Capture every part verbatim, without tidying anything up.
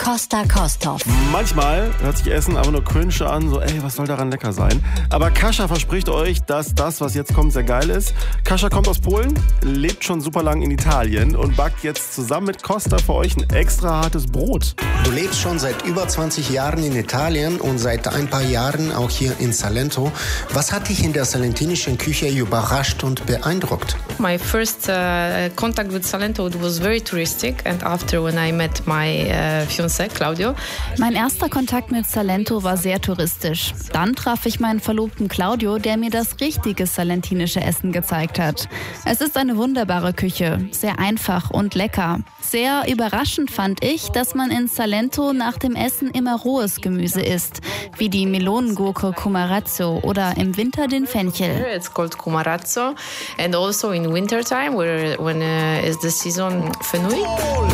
Costa Kosthoff. Manchmal hört sich Essen aber nur cringe an, so ey, was soll daran lecker sein? Aber Kasia verspricht euch, dass das, was jetzt kommt, sehr geil ist. Kasia kommt aus Polen, lebt schon super lang in Italien und backt jetzt zusammen mit Costa für euch ein extra hartes Brot. Du lebst schon seit über zwanzig Jahren in Italien und seit ein paar Jahren auch hier in Salento. Was hat dich in der salentinischen Küche überrascht und beeindruckt? My first uh, contact with Salento was very touristic, and after when I met my uh, fiancé Claudio. Mein erster Kontakt mit Salento war sehr touristisch. Dann traf ich meinen Verlobten Claudio, der mir das richtige salentinische Essen gezeigt hat. Es ist eine wunderbare Küche, sehr einfach und lecker. Sehr überraschend fand ich, dass man in Salento nach dem Essen immer rohes Gemüse isst, wie die Melonengurke Cumarazzo oder im Winter den Fenchel. It's called Cumarazzo, and also in winter time, where when uh, is the season Fenouil.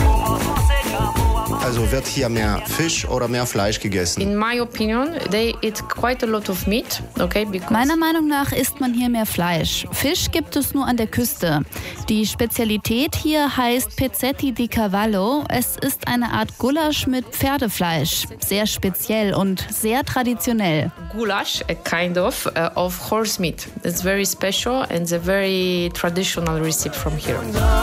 Also wird hier mehr Fisch oder mehr Fleisch gegessen? In my opinion, they eat quite a lot of meat, okay? Because Meiner Meinung nach isst man hier mehr Fleisch. Fisch gibt es nur an der Küste. Die Spezialität hier heißt Pezzetti di Cavallo. Es ist eine Art Gulasch mit Pferdefleisch. Sehr speziell und sehr traditionell. Goulash, a kind of uh, of horse meat. It's very special and it's a very traditional recipe from here.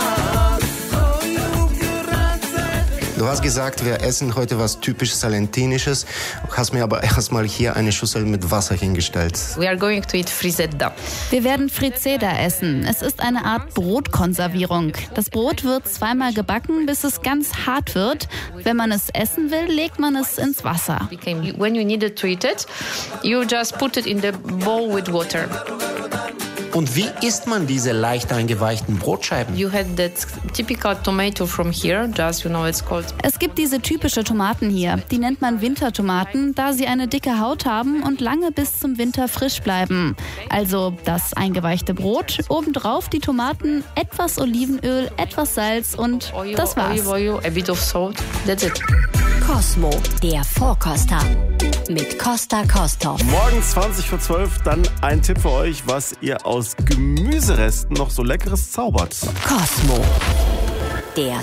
Du hast gesagt, wir essen heute was typisch Salentinisches. Du hast mir aber erstmal hier eine Schüssel mit Wasser hingestellt. We are going to eat frizzetta. Wir werden Frizzeda essen. Es ist eine Art Brotkonservierung. Das Brot wird zweimal gebacken, bis es ganz hart wird. Wenn man es essen will, legt man es ins Wasser. When you needed to eat it, you just put it in the bowl with water. Und wie isst man diese leicht eingeweichten Brotscheiben? You had that typical tomato from here, just you know it's called. Es gibt diese typische Tomaten hier. Die nennt man Wintertomaten, da sie eine dicke Haut haben und lange bis zum Winter frisch bleiben. Also das eingeweichte Brot, obendrauf die Tomaten, etwas Olivenöl, etwas Salz und Oil, das war's. Olive oil, a bit of salt, that's it. Cosmo, der Vorkoster mit Costa Kosthoff. Morgen zwanzig vor zwölf dann ein Tipp für euch, was ihr aus Gemüseresten noch so Leckeres zaubert. Cosmo, der